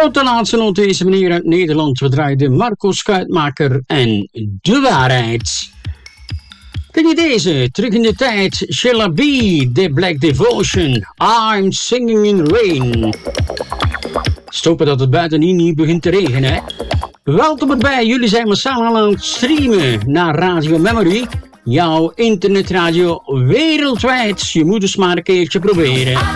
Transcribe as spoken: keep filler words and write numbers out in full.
Op de laatste noot deze meneer uit Nederland. We draaiden Marco Schuitmaker en De Waarheid. Ken je deze? Terug in de tijd. Sheila B. The Black Devotion. I'm Singing in Rain. Stoppen dat het buiten hier niet begint te regenen, hè? Welkom erbij. Jullie zijn massaal aan het streamen naar Radio Memory. Jouw internetradio wereldwijd. Je moet dus maar een keertje proberen.